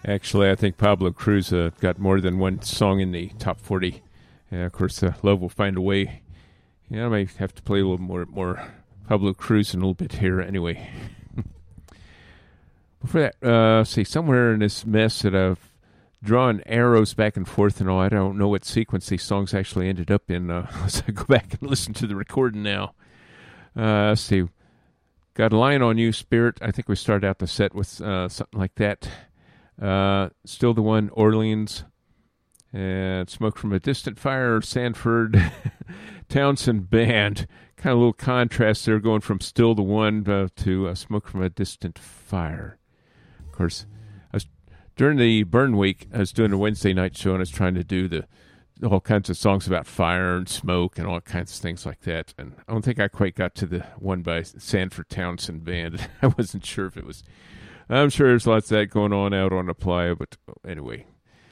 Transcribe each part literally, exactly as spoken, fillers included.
Actually, I think Pablo Cruz uh, got more than one song in the top forty. And of course, uh, Love Will Find a Way. Yeah, I may have to play a little more, more Pablo Cruz in a little bit here anyway. Before that, uh, see, somewhere in this mess that I've drawn arrows back and forth and all, I don't know what sequence these songs actually ended up in. Uh, let's go back and listen to the recording now. Uh, let's see. Got a Line on You, Spirit. I think we started out the set with uh, something like that. Uh, Still the One, Orleans. And Smoke from a Distant Fire, Sanford Townsend Band. Kind of a little contrast there, going from Still the One uh, to uh, Smoke from a Distant Fire. Of course, I was, during the Burn Week, I was doing a Wednesday night show, and I was trying to do the all kinds of songs about fire and smoke and all kinds of things like that. And I don't think I quite got to the one by Sanford Townsend Band. I wasn't sure if it was. I'm sure there's lots of that going on out on the playa, but anyway.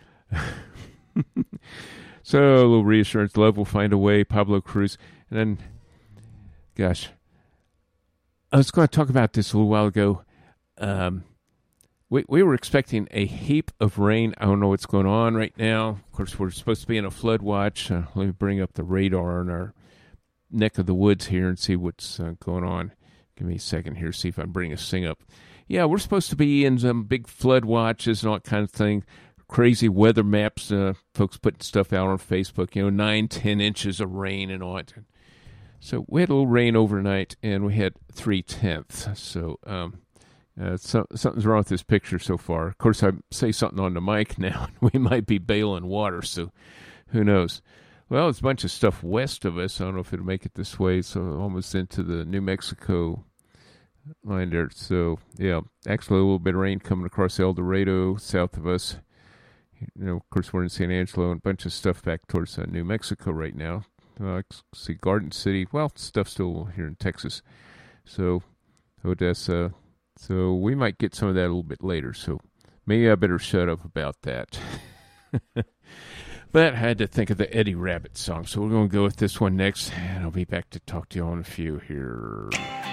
So a little reassurance. Love Will Find a Way, Pablo Cruz. And then, gosh, I was going to talk about this a little while ago. Um, we we were expecting a heap of rain. I don't know what's going on right now. Of course, we're supposed to be in a flood watch. Uh, let me bring up the radar in our neck of the woods here and see what's uh, going on. Give me a second here, see if I can bring this thing up. Yeah, we're supposed to be in some big flood watches and all that kind of thing. Crazy weather maps, uh, folks putting stuff out on Facebook, you know, nine, ten inches of rain and all that. So we had a little rain overnight, and we had three-tenths. So um, uh, so, something's wrong with this picture so far. Of course, I say something on the mic now, and we might be bailing water, so who knows. Well, there's a bunch of stuff west of us. I don't know if it'll make it this way, so almost into the New Mexico line there. So, yeah, actually a little bit of rain coming across El Dorado, south of us. You know, of course, we're in San Angelo, and a bunch of stuff back towards uh, New Mexico right now. Uh, I see Garden City. Well, stuff still here in Texas. So, Odessa. So, we might get some of that a little bit later. So, maybe I better shut up about that. But I had to think of the Eddie Rabbit song. So, we're going to go with this one next. And I'll be back to talk to you all in a few here.